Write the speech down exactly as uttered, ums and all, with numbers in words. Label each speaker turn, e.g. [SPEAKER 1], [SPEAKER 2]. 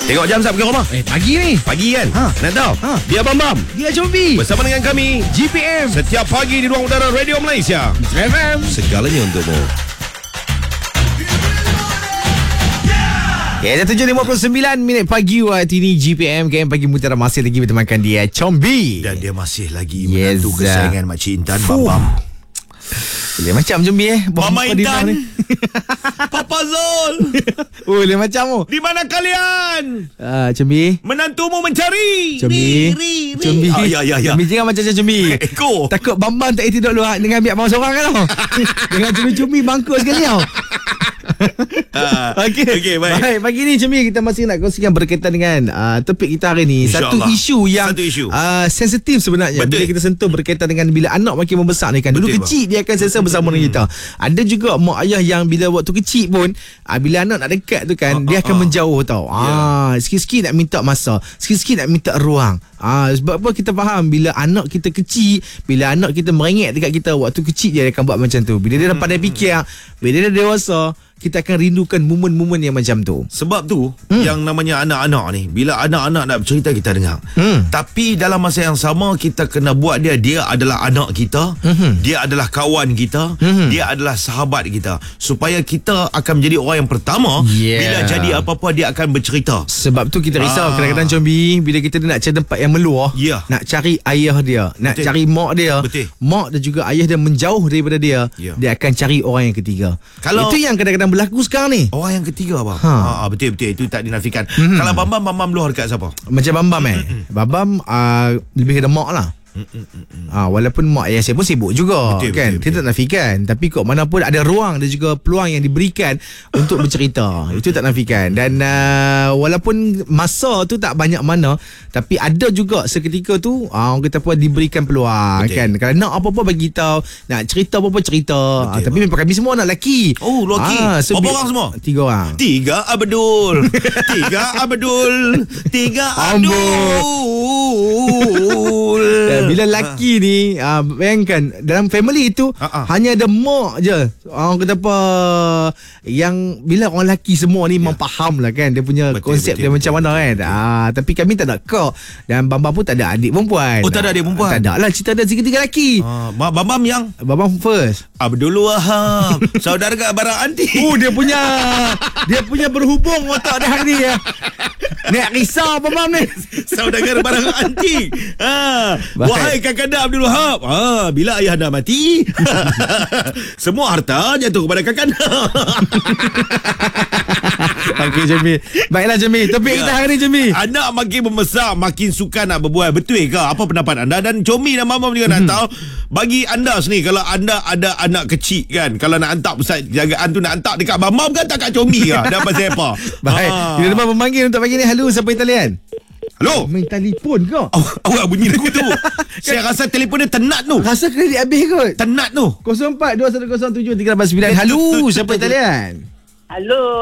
[SPEAKER 1] Tengok jam sap ke rumah?
[SPEAKER 2] Eh, pagi ni.
[SPEAKER 1] Pagi kan?
[SPEAKER 2] Ha.
[SPEAKER 1] Nak tahu?
[SPEAKER 2] Ha.
[SPEAKER 1] Dia Bam Bam.
[SPEAKER 2] Dia Combi.
[SPEAKER 1] Bersama dengan kami
[SPEAKER 2] G P M.
[SPEAKER 1] setiap pagi di ruang udara Radio Malaysia.
[SPEAKER 2] F M.
[SPEAKER 1] Segalanya untukmu.
[SPEAKER 2] Ya, dah tujuh lima puluh sembilan minit pagi waktu ini G P M K M Pagi Mutiara masih lagi bertemankan dia Combi.
[SPEAKER 1] Dan dia masih lagi
[SPEAKER 2] Yes,
[SPEAKER 1] menantu kesayangan Makcik Intan, Bam
[SPEAKER 2] Fuh.
[SPEAKER 1] Bam.
[SPEAKER 2] Boleh macam Combi eh.
[SPEAKER 1] Mama
[SPEAKER 2] Kau di
[SPEAKER 1] Intan.
[SPEAKER 2] mana ni?
[SPEAKER 1] Papa Zul.
[SPEAKER 2] Oh, boleh macam oh.
[SPEAKER 1] Di mana kalian?
[SPEAKER 2] Ah, Combi.
[SPEAKER 1] Menantumu mencari.
[SPEAKER 2] Combi.
[SPEAKER 1] Ri, ri, ri.
[SPEAKER 2] Combi.
[SPEAKER 1] Ah, ya, ya, ya.
[SPEAKER 2] Combi jangan macam Combi.
[SPEAKER 1] Eko.
[SPEAKER 2] Takut Bambang tak boleh tidur dulu dengan ambil abang seorang kan tau. Dengan Combi-Combi bangkut sekali tau. Okey.
[SPEAKER 1] Okey, baik.
[SPEAKER 2] Baik, pagi ni Combi kita masih nak kongsikan berkaitan dengan uh, topik kita hari ni. Satu
[SPEAKER 1] InsyaAllah.
[SPEAKER 2] isu yang
[SPEAKER 1] Satu isu.
[SPEAKER 2] Uh, sensitif sebenarnya.
[SPEAKER 1] Betul.
[SPEAKER 2] Bila kita sentuh berkaitan dengan bila anak makin membesar ni kan. Dulu
[SPEAKER 1] Betul,
[SPEAKER 2] kecil dia akan selesa bersama dengan kita. Ada juga mak ayah yang bila waktu kecil pun uh, bila anak nak dekat tu kan,
[SPEAKER 1] Ah,
[SPEAKER 2] dia
[SPEAKER 1] ah,
[SPEAKER 2] akan
[SPEAKER 1] ah.
[SPEAKER 2] menjauh tau. Ah, sikit-sikit nak minta masa, sikit-sikit nak minta ruang. Ah, sebab apa kita faham bila anak kita kecil, bila anak kita merengek dekat kita waktu kecil dia akan buat macam tu. Bila dia dah pandai fikir, bila dia dah dewasa, kita akan rindukan momen-momen yang macam tu.
[SPEAKER 1] Sebab tu hmm. yang namanya anak-anak ni, bila anak-anak nak bercerita kita dengar.
[SPEAKER 2] Hmm.
[SPEAKER 1] Tapi dalam masa yang sama kita kena buat dia dia adalah anak kita,
[SPEAKER 2] Hmm.
[SPEAKER 1] dia adalah kawan kita,
[SPEAKER 2] Hmm.
[SPEAKER 1] dia adalah sahabat kita. Supaya kita akan menjadi orang yang pertama
[SPEAKER 2] Yeah.
[SPEAKER 1] bila jadi apa-apa dia akan bercerita.
[SPEAKER 2] Sebab tu kita risau
[SPEAKER 1] Ah.
[SPEAKER 2] kadang-kadang Combi bila kita nak cari tempat yang meluah,
[SPEAKER 1] Ya.
[SPEAKER 2] nak cari ayah dia, nak
[SPEAKER 1] Betul.
[SPEAKER 2] cari mak dia,
[SPEAKER 1] Betul.
[SPEAKER 2] mak dan juga ayah dia menjauh daripada dia,
[SPEAKER 1] Ya.
[SPEAKER 2] dia akan cari orang yang ketiga.
[SPEAKER 1] Kalau-
[SPEAKER 2] Itu yang kadang-kadang berlaku sekarang ni.
[SPEAKER 1] Orang yang ketiga abang.
[SPEAKER 2] Ha.
[SPEAKER 1] Ha. betul-betul itu tak dinafikan.
[SPEAKER 2] Hmm.
[SPEAKER 1] Kalau Bam Bam Bam Bam luar dekat siapa?
[SPEAKER 2] Macam Bambam eh. Bambam uh, lebih kepada mak lah. Ah, walaupun mak ayah saya pun sibuk juga
[SPEAKER 1] Betul,
[SPEAKER 2] kan.
[SPEAKER 1] betul,
[SPEAKER 2] Kita tak nafikan, tapi kok mana pun ada ruang dan juga peluang yang diberikan untuk bercerita. Itu tak nafikan. Dan uh, walaupun masa tu tak banyak mana, tapi ada juga seketika tu uh, orang kata apa diberikan peluang.
[SPEAKER 1] Betul.
[SPEAKER 2] Kan. Kalau nak apa-apa bagi tahu, nak cerita apa-apa cerita. Ah,
[SPEAKER 1] Betul,
[SPEAKER 2] tapi memang kami semua anak lelaki.
[SPEAKER 1] Oh, lelaki.
[SPEAKER 2] so
[SPEAKER 1] Berapa
[SPEAKER 2] bi-
[SPEAKER 1] orang semua?
[SPEAKER 2] Tiga orang.
[SPEAKER 1] Tiga Abdul. Tiga Abdul. Tiga Abdul.
[SPEAKER 2] Dan bila lelaki ni uh, bayangkan dalam family itu
[SPEAKER 1] Ha-ha.
[SPEAKER 2] hanya ada mak je orang kata apa yang bila orang lelaki semua ni memang faham lah kan dia punya
[SPEAKER 1] Betul,
[SPEAKER 2] konsep
[SPEAKER 1] betul,
[SPEAKER 2] dia
[SPEAKER 1] betul,
[SPEAKER 2] macam mana kan. Ah, tapi kami tak ada kak dan Bambang pun tak ada adik perempuan.
[SPEAKER 1] Oh, tak ada adik perempuan?
[SPEAKER 2] Tak ada lah, cerita ada tiga-tiga lelaki.
[SPEAKER 1] Ah, Bam Bam yang
[SPEAKER 2] Bambang first.
[SPEAKER 1] Abdul Wahab, saudara kat barang anti.
[SPEAKER 2] Oh, dia punya dia punya berhubung otak dah hari ni ya. Nak risau Bambang ni.
[SPEAKER 1] Saudagar barang antik. Ha,
[SPEAKER 2] Baik.
[SPEAKER 1] wahai kakanda Abdul Wahab. Ha, bila ayah anda mati, semua harta jatuh kepada kakanda.
[SPEAKER 2] Okey Jemi. Baiklah Jemi. Topik
[SPEAKER 1] Ya.
[SPEAKER 2] kita hari ni Jemi.
[SPEAKER 1] Anak makin membesar, makin suka nak berbual. Betul ke? Apa pendapat anda? Dan Comi dan Mama juga nak tahu. Bagi anda sendiri, kalau anda ada anak kecil kan, kalau nak hantar pusat jagaan tu, nak hantar dekat Mama kan tak kat Comi ke? Dan pasal apa?
[SPEAKER 2] Baik.
[SPEAKER 1] Ha.
[SPEAKER 2] Kita dapat memanggil untuk pagi ni. Halo, siapa yang talian?
[SPEAKER 1] Hello?
[SPEAKER 2] Main telefon ke?
[SPEAKER 1] Awak, awak bunyi lagu tu. Saya rasa telefon dia tenat tu.
[SPEAKER 2] Rasa kredit habis kot.
[SPEAKER 1] Tenat tu.
[SPEAKER 2] kosong empat dua satu kosong tujuh tiga lapan sembilan. Halo, siapa yang talian?
[SPEAKER 3] Hello.